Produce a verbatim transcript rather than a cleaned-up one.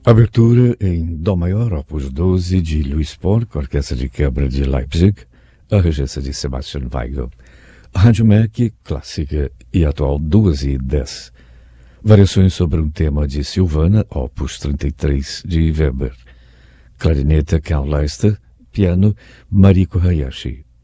Abertura em Dó maior, opus doze, de Louis Paul, com a Orquestra de Câmara de Leipzig, a regência de Sebastian Weigel. Rádio M E C, clássica e atual duas e dez. Variações sobre um tema de Silvana, opus trinta e três, de Weber. Clarineta Carl Leister, piano Mariko Hayashi.